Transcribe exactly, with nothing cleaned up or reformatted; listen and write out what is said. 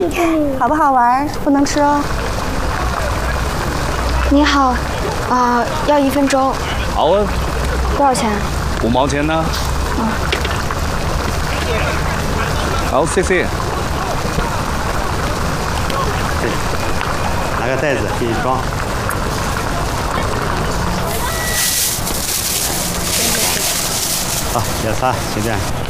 好不好玩？不能吃哦。 你好，啊、呃，要一份粥。 好啊。 多少钱？ 五毛钱呢。 嗯。 好，谢谢。 对，拿个袋子给你装。好，点餐，请便。